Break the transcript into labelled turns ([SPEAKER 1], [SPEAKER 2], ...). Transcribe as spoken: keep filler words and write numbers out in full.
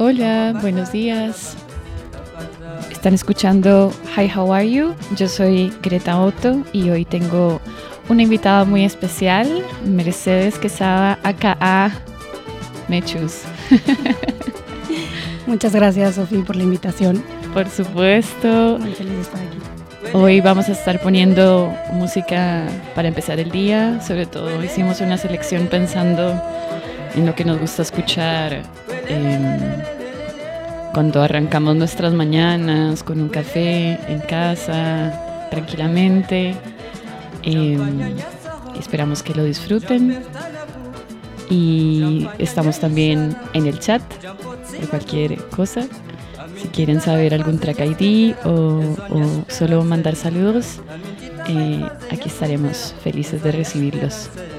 [SPEAKER 1] Hola, buenos días. Están escuchando Hi, How Are You? Yo soy Greta Otto y hoy tengo una invitada muy especial, Mercedes Quesada, aka Mechus.
[SPEAKER 2] Muchas gracias, Sofía, por la invitación.
[SPEAKER 1] Por supuesto.
[SPEAKER 2] Muy feliz de estar aquí.
[SPEAKER 1] Hoy vamos a estar poniendo música para empezar el día. Sobre todo hicimos una selección pensando en lo que nos gusta escuchar eh, cuando arrancamos nuestras mañanas con un café en casa, tranquilamente. Eh, esperamos que lo disfruten. Y estamos también en el chat por cualquier cosa. Si quieren saber algún track I D o, o solo mandar saludos, eh, aquí estaremos felices de recibirlos.